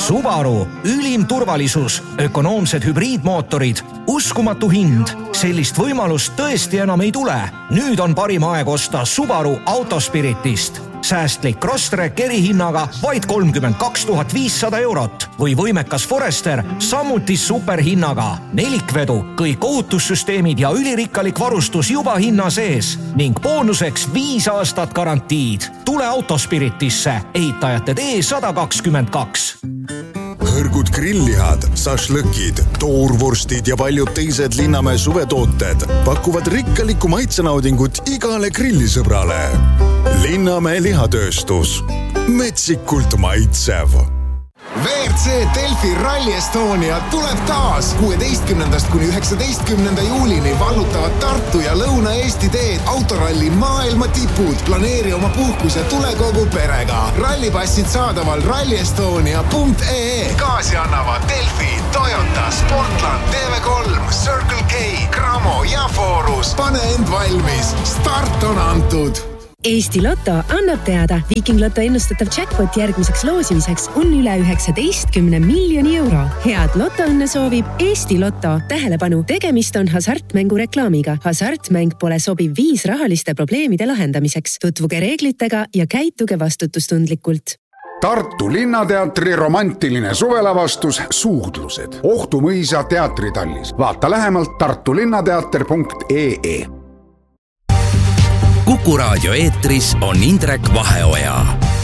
Subaru, ülim turvalisus, ökonoomsed hübriidmootorid, uskumatu hind. Sellist võimalust tõesti enam ei tule. Nüüd on parim aeg osta Subaru Autospiritist. Säästlik Crosstrek erihinnaga vaid 32 500 eurot või võimekas Forester samuti superhinnaga. Nelikvedu, kõik ohutussüsteemid ja ülirikkalik varustus juba hinna sees ning boonuseks 5 aastat garantiid. Tule Autospiritisse, ehitajate tee 122. Hõrgud grillihad, sašlõkid, toorvorstid ja paljud teised Linnamäe suvetooted pakuvad rikkalikku maitsenaudingut igale grillisõbrale. Linnamäe lihatööstus. Metsikult maitsev. WRC Delfi Rally Estonia tuleb taas 16. kuni 19. juulini vallutavad Tartu ja Lõuna-Eesti teed autoralli maailma tipud. Planeeri oma puhkus ja tule kogu perega. Rallipassid saadaval rallyestonia.ee. Kaasi annavad Delfi, Toyota, Sportland, TV3, Circle K, Cramo ja Forus. Pane end valmis. Start on antud. Eesti Lotto annab teada, Viking Lotto ennustatav jackpot järgmiseks loosimiseks on üle 19 miljoni euro. Head lotoõnne soovib Eesti Lotto. Tähelepanu, tegemist on hasartmängu reklaamiga. Hasartmäng pole sobiv viis rahaliste probleemide lahendamiseks. Tutvuge reeglitega ja käituge vastutustundlikult. Tartu Linnateatri romantiline suvelavastus Suudlused. Ohtumõisa teatritallis. Vaata lähemalt tartulinnateater.ee. Kuku raadio eetris on Indrek Vaheoja.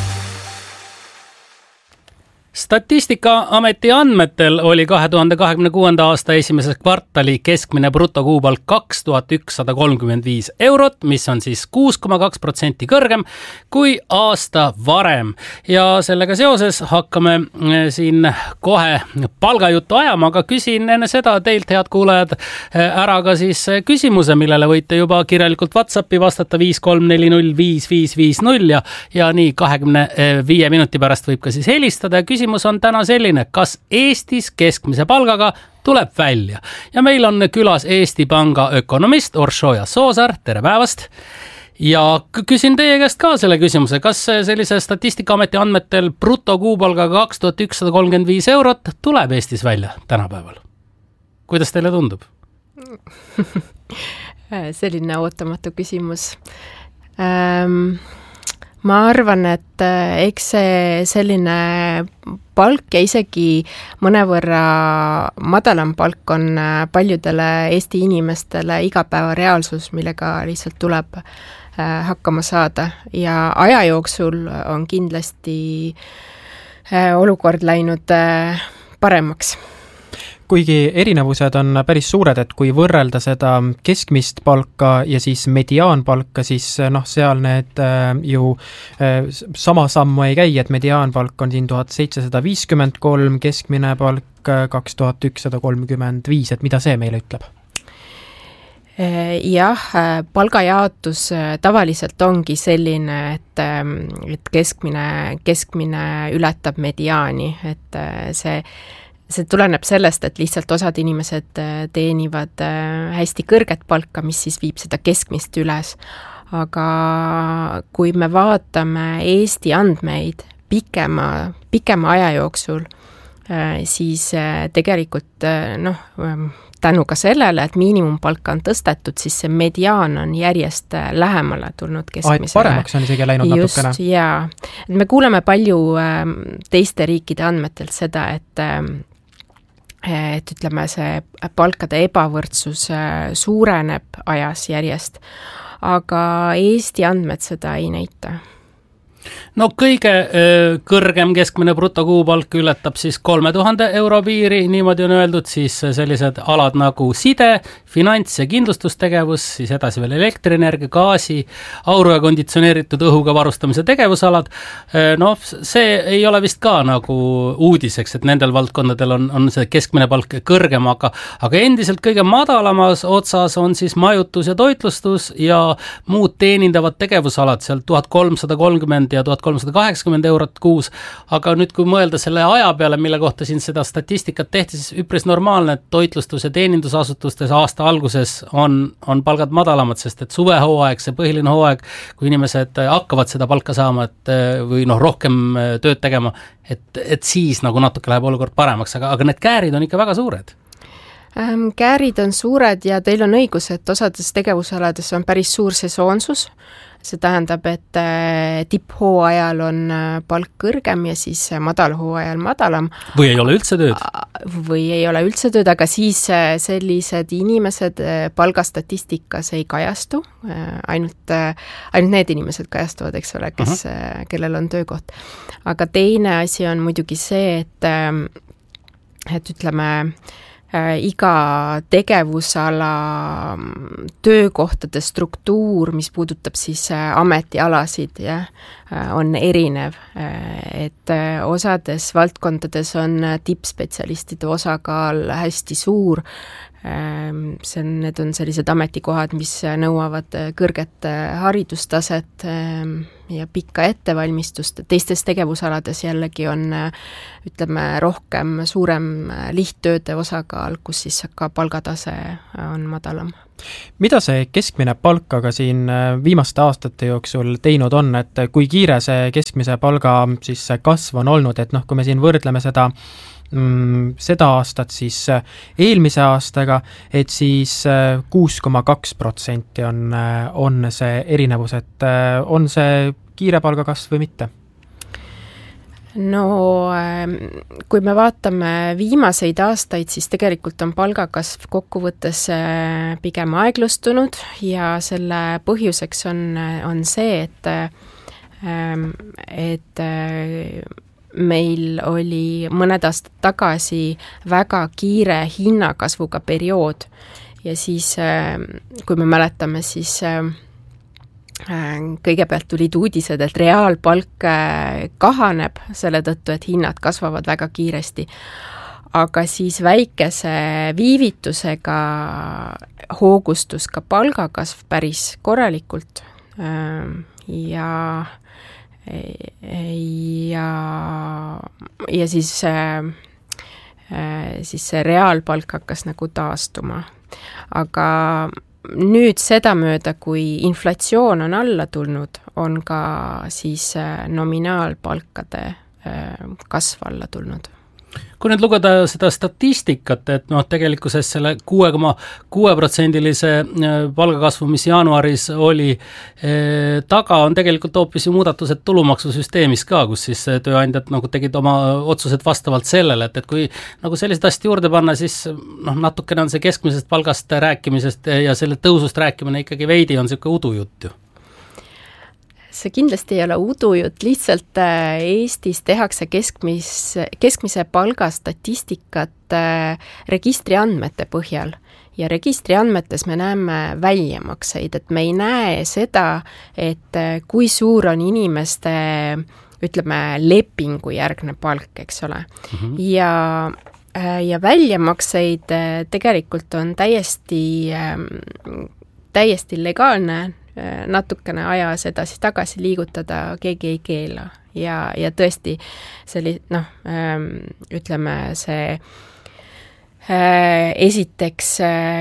Statistikaameti andmetel oli 2026. aasta esimeses kvartali keskmine brutokuupalk 2135 eurot, mis on siis 6,2% kõrgem kui aasta varem. Ja sellega seoses hakkame siin kohe palgajuttu ajama, aga küsin enne seda teilt, head kuulajad, ära ka siis küsimuse, millele võite juba kirjalikult WhatsAppi vastata 53405550 ja nii 25 minuti pärast võib ka siis helistada ja küsimus on täna selline, kas Eestis keskmise palgaga tuleb välja. Ja meil on külas Eesti Panga ökonomist Orshoja Soosaar, tere päevast. Ja küsin teie käest ka selle küsimuse, kas sellise Statistikaameti andmetel brutokuupalgaga 2135 eurot tuleb Eestis välja tänapäeval? Kuidas teile tundub? Selline ootamatu küsimus. Ma arvan, et eks see selline palk ja isegi mõnevõrra madalam palk on paljudele Eesti inimestele igapäeva reaalsus, millega lihtsalt tuleb hakkama saada. Ja aja jooksul on kindlasti olukord läinud paremaks. Kuigi erinevused on päris suured, et kui võrrelda seda keskmist palka ja siis mediaanpalka, siis seal need ju sama sammu ei käi, et mediaanpalk on siin 1753, keskmine palk 2135, et mida see meile ütleb? Jah, palgajaotus tavaliselt ongi selline, et keskmine ületab mediaani, et see tuleneb sellest, et lihtsalt osad inimesed teenivad hästi kõrget palka, mis siis viib seda keskmist üles. Aga kui me vaatame Eesti andmeid pikema aja jooksul, siis tegelikult tänu ka sellele, et miinimumpalka on tõstetud, siis see mediaan on järjest lähemale tulnud keskmisele. Paremaks on isegi läinud natukene. Just, jaa. Me kuuleme palju teiste riikide andmetelt seda, et ütleme, see palkade ebavõrdsus suureneb ajas järjest, aga Eesti andmed seda ei näita. No kõige kõrgem keskmine brutokuupalk ületab siis 3000 euro piiri, niimoodi on öeldud, siis sellised alad nagu side, finants- ja kindlustustegevus, siis edasi veel elektrienergia, gaasi, auru ja konditsioneeritud õhuga varustamise tegevusalad. See ei ole vist ka nagu uudiseks, et nendel valdkondadel on see keskmine palk kõrgem, aga endiselt kõige madalamas otsas on siis majutus ja toitlustus ja muud teenindavad tegevusalad, seal 1330 €1380 ja €1380 kuus, aga nüüd, kui mõelda selle aja peale, mille kohta siin seda statistikat tehti, siis üpris normaalne, et toitlustus- ja teenindusasutustes aasta alguses on palgad madalamad, sest et suvehooaeg, see põhiline hooaeg, kui inimesed hakkavad seda palka saama, või rohkem tööd tegema, et siis nagu natuke läheb olukord paremaks, aga need käärid on ikka väga suured. Käärid on suured ja teil on õigus, et osades tegevusalades on päris suur sesoonsus. See tähendab, et tipphooajal on palk kõrgem ja siis madalhooajal madalam. Või ei ole üldse tööd? Või ei ole üldse tööd, aga siis sellised inimesed palgastatistikas ei kajastu. Ainult need inimesed kajastuvad, eks ole, kellel on töökoht. Aga teine asi on muidugi see, et ütleme, iga tegevusala töökohtade struktuur, mis puudutab siis ametialasid, on erinev. Et osades valdkondades on tippspetsialistide osakaal hästi suur. Need on sellised ametikohad, mis nõuavad kõrget haridustaset ja pikka ettevalmistust. Teistes tegevusalades jällegi on, ütleme, suurem lihttööde osakaal, kus siis ka palgatase on madalam. Mida see keskmine palk aga siin viimaste aastate jooksul teinud on, et kui kiire see keskmise palga siis kasv on olnud, et kui me siin võrdleme seda aastat siis eelmise aastaga, et siis 6,2% on see erinevus, et on see kiire palgakasv või mitte? No kui me vaatame viimaseid aastaid, siis tegelikult on palgakasv kokkuvõttes pigem aeglustunud ja selle põhjuseks on see, et meil oli mõned aastad tagasi väga kiire hinnakasvuga periood ja siis, kui me mäletame, siis kõigepealt tulid uudised, et reaalpalk kahaneb selle tõttu, et hinnad kasvavad väga kiiresti. Aga siis väikese viivitusega hoogustus ka palgakasv päris korralikult ja siis see reaalpalk hakkas nagu taastuma. Aga nüüd sedamööda, kui inflatsioon on alla tulnud, on ka siis nominaalpalkade kasv alla tulnud. Kui nüüd lugeda seda statistikat, et tegelikkuses selle 6,6%-lise palgakasvu, mis jaanuaris oli taga, on tegelikult hoopis ju muudatused tulumaksusüsteemis ka, kus siis tööandjad tegid oma otsused vastavalt sellele, et kui sellised asjad juurde panna, siis natukene on see keskmisest palgast rääkimisest ja selle tõusust rääkimine ikkagi veidi on selline udujutt ju. See kindlasti ei ole udujutt, lihtsalt Eestis tehakse keskmise palgastatistikat registriandmete põhjal ja registriandmetes me näeme väljamakseid, et me ei näe seda, et kui suur on inimeste, ütleme, lepingujärgne palk, eks ole. Ja väljamakseid tegelikult on täiesti legaalne natukene ajas edasi-tagasi liigutada, keegi ei keela. Ja tõesti, ütleme, see esiteks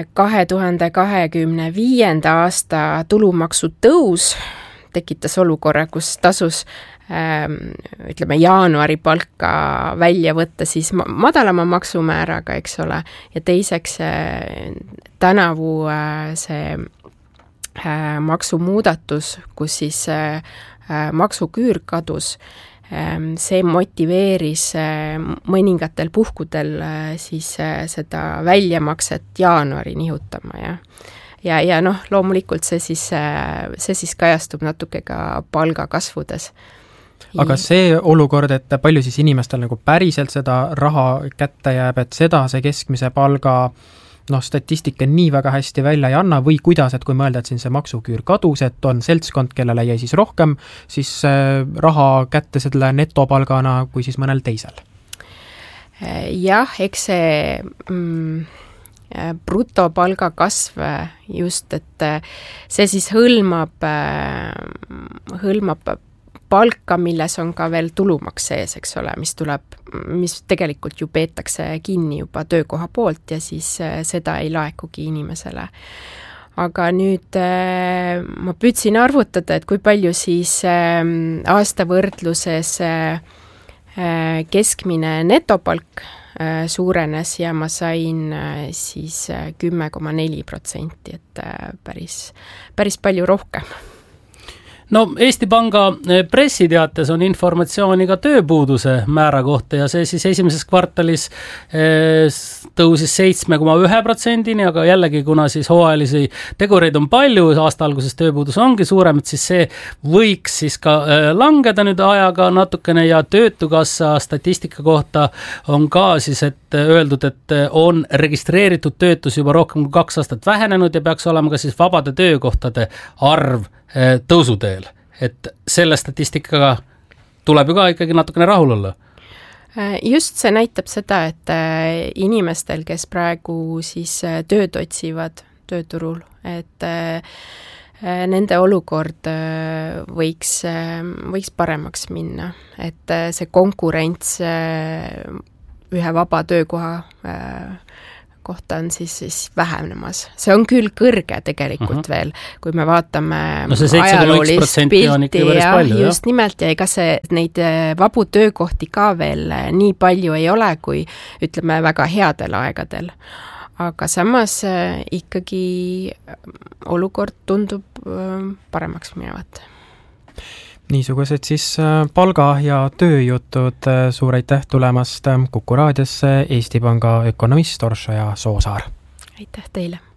2025. aasta tulumaksu tõus tekitas olukorra, kus tasus ütleme, jaanuari palka välja võtta siis madalama maksumääraga, eks ole, ja teiseks tänavu see maksumuudatus, kus siis maksuküür kadus, see motiveeris mõningatel puhkudel siis seda väljamakset jaanuari nihutama ja loomulikult see siis kajastub natuke ka palgakasvudes. Aga see olukord, et palju siis inimestel nagu päriselt seda raha kätte jääb, et seda see keskmise palga statistika nii väga hästi välja ei anna või kuidas, et kui mõelda, et siin see maksuküür kadus, et on seltskond, kellele jäi siis rohkem, siis raha kätte selle netopalgana kui siis mõnel teisel? Jah, eks see brutopalga kasv just, et see siis hõlmab palka, milles on ka veel tulumaks sees, eks ole, mis tegelikult ju peetakse kinni juba töökoha poolt ja siis seda ei laekugi inimesele. Aga nüüd ma püüdsin arvutada, et kui palju siis aasta võrdluses keskmine netopalk suurenes ja ma sain siis 10,4%, et päris palju rohkem. No Eesti Panga pressiteates on informatsiooni ka tööpuuduse määra kohta ja see siis esimeses kvartalis tõusis 7,1%-ni, aga jällegi, kuna siis hooajalisi tegureid on palju, aasta alguses tööpuudus ongi suurem, et siis see võiks siis ka langeda nüüd ajaga natukene ja Töötukassa statistika kohta on ka siis, et öeldud, et on registreeritud töötus juba rohkem kui 2 aastat vähenenud ja peaks olema ka siis vabade töökohtade arv tõusuteel, et selle statistikaga tuleb ju ka ikkagi natukene rahul olla. Just see näitab seda, et inimestel, kes praegu siis tööd otsivad tööturul, et nende olukord võiks paremaks minna, et see konkurents ühe vaba töökoha kohta on siis vähenemas. See on küll kõrge tegelikult veel, kui me vaatame ajaloolist pilti ja just nimelt, ja ega neid vabu töökohti ka veel nii palju ei ole, kui ütleme väga headel aegadel. Aga samas ikkagi olukord tundub paremaks minevat. Niisugused siis palga- ja tööjutud. Suur aitäh tulemast Kuku raadiosse Eesti Panga ökonomist Orsoja Soosaar. Aitäh teile.